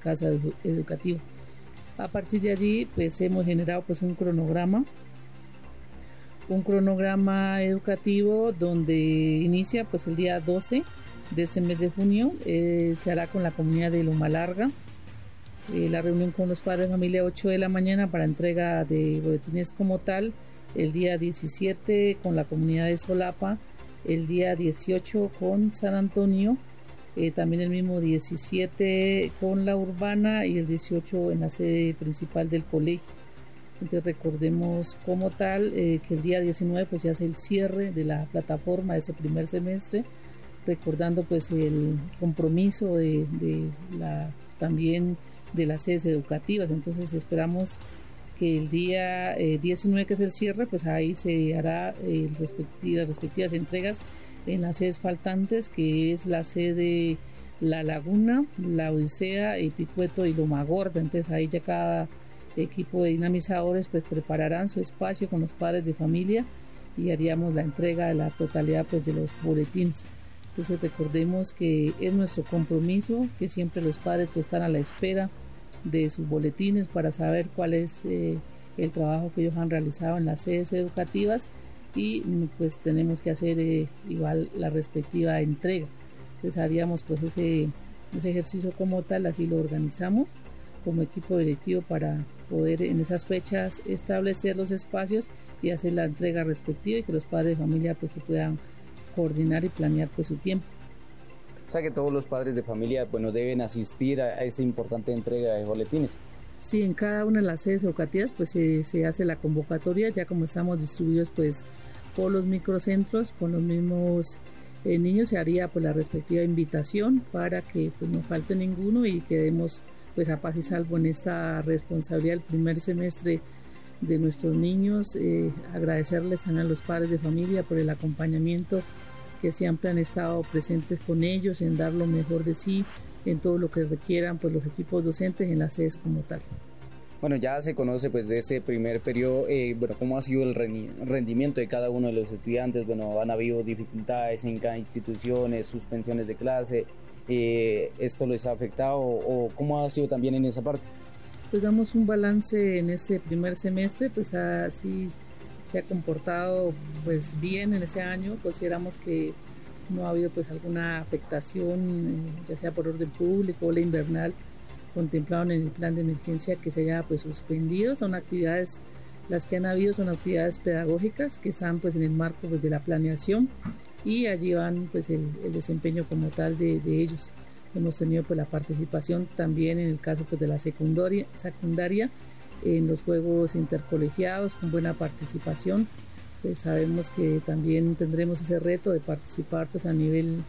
casa educativa. A partir de allí pues hemos generado pues un cronograma educativo donde inicia pues el día 12 de este mes de junio. Se hará con la comunidad de Loma Larga. La reunión con los padres de familia 8 de la mañana para entrega de boletines como tal. El día 17 con la comunidad de Solapa. El día 18 con San Antonio. También el mismo 17 con la Urbana y el 18 en la sede principal del colegio. Entonces recordemos como tal que el día 19 pues se hace el cierre de la plataforma de ese primer semestre, recordando pues el compromiso también de las sedes educativas. Entonces esperamos que el día 19, que es el cierre, pues ahí se hará las respectivas entregas en las sedes faltantes, que es la sede La Laguna, La Odisea, Picueto y Loma Gorda. Entonces ahí ya cada equipo de dinamizadores pues prepararán su espacio con los padres de familia y haríamos la entrega de la totalidad pues de los boletines. Entonces recordemos que es nuestro compromiso, que siempre los padres pues están a la espera de sus boletines para saber cuál es el trabajo que ellos han realizado en las sedes educativas, y pues tenemos que hacer igual la respectiva entrega. Entonces haríamos pues ese ejercicio como tal, así lo organizamos como equipo directivo para poder en esas fechas establecer los espacios y hacer la entrega respectiva, y que los padres de familia pues se puedan coordinar y planear pues su tiempo. O sea que todos los padres de familia deben asistir a esta importante entrega de boletines. Sí, en cada una de las sedes educativas pues se hace la convocatoria, ya como estamos distribuidos pues por los microcentros con los mismos niños, se haría pues la respectiva invitación para que pues no falte ninguno y quedemos pues a paz y salvo en esta responsabilidad del primer semestre de nuestros niños. Agradecerles también a los padres de familia por el acompañamiento, que siempre han estado presentes con ellos en dar lo mejor de sí en todo lo que requieran pues los equipos docentes en las sedes como tal. Bueno, ya se conoce pues de este primer periodo, cómo ha sido el rendimiento de cada uno de los estudiantes. Han habido dificultades en cada institución, suspensiones de clase, ¿esto les ha afectado o cómo ha sido también en esa parte? Pues damos un balance en este primer semestre, pues así se ha comportado pues bien en ese año. Consideramos que no ha habido pues alguna afectación, ya sea por orden público o la invernal contemplado en el plan de emergencia, que se haya pues suspendido. Son actividades, las que han habido son actividades pedagógicas que están pues en el marco pues de la planeación, y allí van pues el desempeño como tal de ellos. Hemos tenido pues la participación también en el caso pues de la secundaria en los juegos intercolegiados con buena participación. Pues sabemos que también tendremos ese reto de participar pues a nivel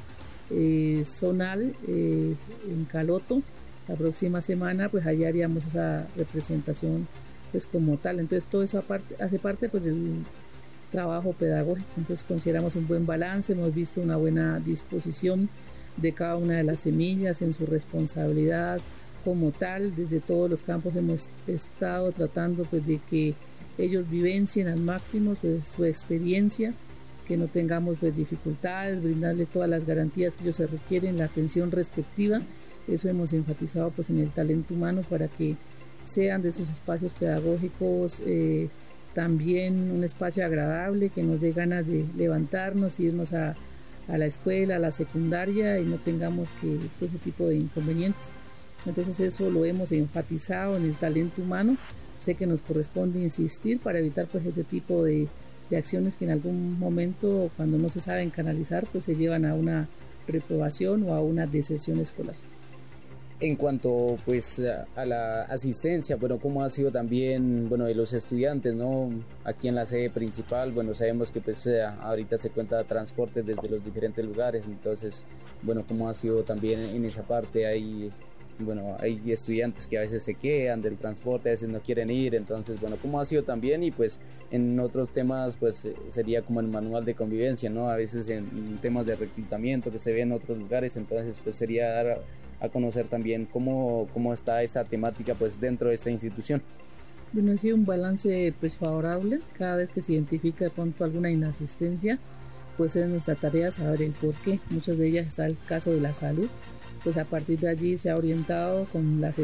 zonal en Caloto. La próxima semana pues allá haríamos esa representación pues como tal. Entonces todo eso hace parte pues del trabajo pedagógico. Entonces consideramos un buen balance, hemos visto una buena disposición de cada una de las semillas en su responsabilidad como tal. Desde todos los campos hemos estado tratando pues de que ellos vivencien al máximo su experiencia, que no tengamos pues dificultades, brindarle todas las garantías que ellos se requieren, la atención respectiva. Eso hemos enfatizado pues en el talento humano, para que sean de sus espacios pedagógicos también un espacio agradable, que nos dé ganas de levantarnos, irnos a la escuela, a la secundaria, y no tengamos que ese tipo de inconvenientes. Entonces eso lo hemos enfatizado en el talento humano. Sé que nos corresponde insistir para evitar pues este tipo de acciones que en algún momento, cuando no se saben canalizar, pues se llevan a una reprobación o a una deserción escolar. En cuanto pues a la asistencia, cómo ha sido también de los estudiantes, ¿no? Aquí en la sede principal, sabemos que pues ahorita se cuenta de transporte desde los diferentes lugares. Entonces, cómo ha sido también en esa parte. Hay estudiantes que a veces se quedan del transporte, a veces no quieren ir. Entonces, cómo ha sido también. Y pues en otros temas pues sería como el manual de convivencia, ¿no? A veces en temas de reclutamiento que se ve en otros lugares. Entonces pues sería dar a conocer también cómo está esa temática pues dentro de esta institución. Bueno, ha sido un balance pues favorable. Cada vez que se identifica de pronto alguna inasistencia, pues es nuestra tarea saber el por qué. Muchas de ellas está el caso de la salud, pues a partir de allí se ha orientado con las